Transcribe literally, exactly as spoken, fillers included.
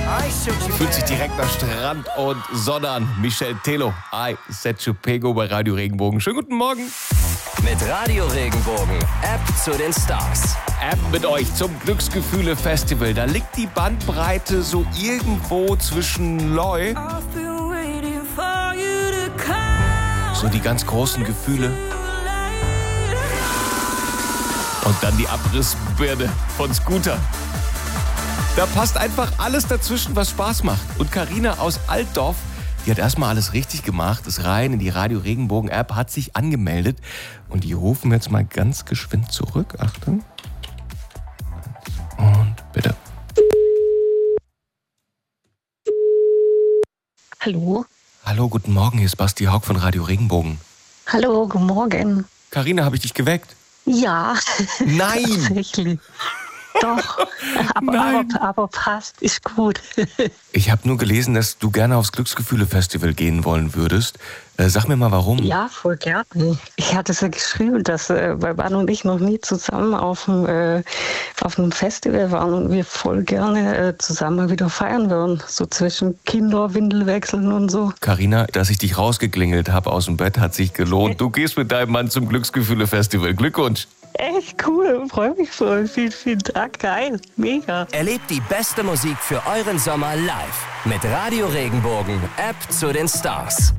Fühlt sich direkt nach Strand und Sonne an. Michel Telo, I Set You Pego bei Radio Regenbogen. Schönen guten Morgen. Mit Radio Regenbogen, App zu den Stars. App mit euch zum Glücksgefühle-Festival. Da liegt die Bandbreite so irgendwo zwischen Loi, so die ganz großen Gefühle, und dann die Abrissbirne von Scooter. Da passt einfach alles dazwischen, was Spaß macht. Und Carina aus Altdorf, die hat erstmal alles richtig gemacht, ist rein in die Radio Regenbogen App, hat sich angemeldet. Und die rufen jetzt mal ganz geschwind zurück. Achtung. Und bitte. Hallo. Hallo, guten Morgen, hier ist Basti Haug von Radio Regenbogen. Hallo, guten Morgen. Carina, habe ich dich geweckt? Ja. Nein! Tatsächlich. Doch, aber, Nein. aber, aber passt, ist gut. Ich habe nur gelesen, dass du gerne aufs Glücksgefühle-Festival gehen wollen würdest. Äh, sag mir mal, warum. Ja, voll gerne. Ich hatte es ja geschrieben, dass äh, bei Ban und ich noch nie zusammen auf dem, äh, auf einem Festival waren und wir voll gerne äh, zusammen wieder feiern würden. So zwischen Kinder, Windelwechseln und so. Carina, dass ich dich rausgeklingelt habe aus dem Bett, hat sich gelohnt. Du gehst mit deinem Mann zum Glücksgefühle-Festival. Glückwunsch. Echt cool, freue mich voll. Vielen, vielen Dank, geil, mega. Erlebt die beste Musik für euren Sommer live. Mit Radio Regenbogen, App zu den Stars.